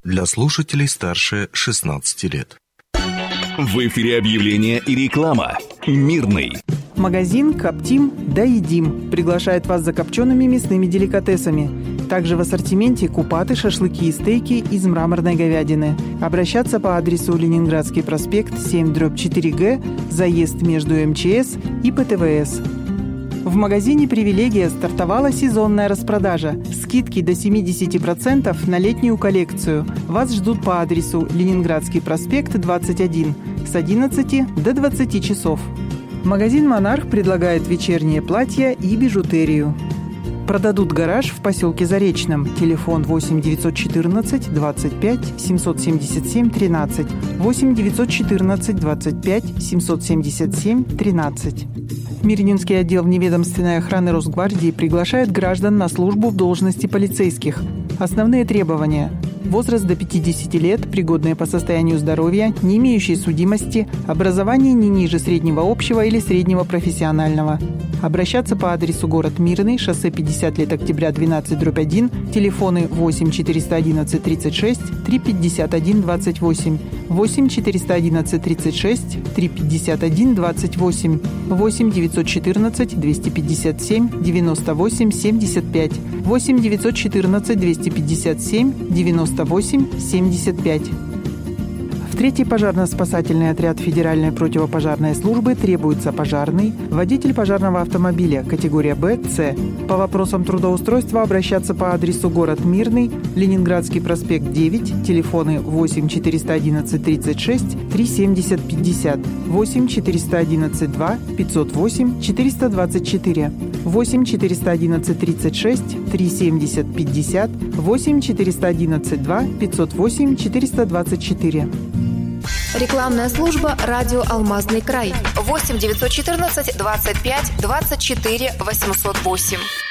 для слушателей старше 16 лет. В эфире объявления и реклама. Мирный. Магазин «Коптим, да едим» приглашает вас за копчеными мясными деликатесами. Также в ассортименте купаты, шашлыки и стейки из мраморной говядины. Обращаться по адресу Ленинградский проспект 7/4Г, заезд между МЧС и ПТВС. В магазине «Привилегия» стартовала сезонная распродажа. Скидки до 70% на летнюю коллекцию. Вас ждут по адресу Ленинградский проспект 21 с 11 до 20 часов. Магазин «Монарх» предлагает вечерние платья и бижутерию. Продадут гараж в поселке Заречном. Телефон 8 914 25 777 13. 8 914 25 777 13. Мирнинский отдел вневедомственной охраны Росгвардии приглашает граждан на службу в должности полицейских. Основные требования: возраст до 50 лет, пригодные по состоянию здоровья, не имеющие судимости, образование не ниже среднего общего или среднего профессионального. Обращаться по адресу город Мирный, шоссе 50 лет октября 12/1, телефоны 8 411 36 351 28, 8 411 36 351 28, 8 914 257 98 75, 8 914 257 98 75. В 3-й пожарно-спасательный отряд Федеральной противопожарной службы требуется пожарный, водитель пожарного автомобиля категория Б, С. По вопросам трудоустройства обращаться по адресу город Мирный, Ленинградский проспект 9, телефоны 8 411 36 370 50, 8 411 2 508 424, 8 411 36 370 50, 8 411 2 508 424. Рекламная служба «Радио Алмазный край». 8 914 25 24 808.